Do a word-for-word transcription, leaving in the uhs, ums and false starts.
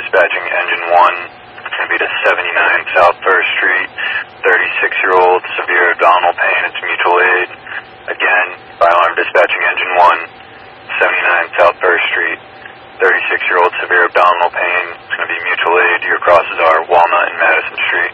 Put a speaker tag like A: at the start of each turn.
A: dispatching engine one. It's going to be to seventy-nine South First Street. thirty-six-year-old, severe abdominal pain. It's mutual aid. Again, fire alarm dispatching engine one. seventy-nine South First Street. thirty-six-year-old, severe abdominal pain. It's going to be mutual aid. Your crosses are Walnut and Madison Street.